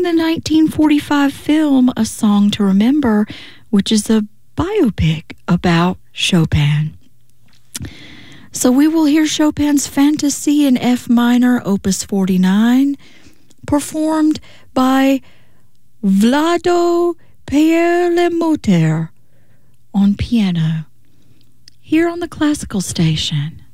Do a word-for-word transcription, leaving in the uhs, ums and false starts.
the nineteen forty-five film A Song to Remember, which is a biopic about Chopin. So we will hear Chopin's Fantasy in F minor, opus forty-nine, performed by Vlado Perlemoter on piano, here on the Classical Station.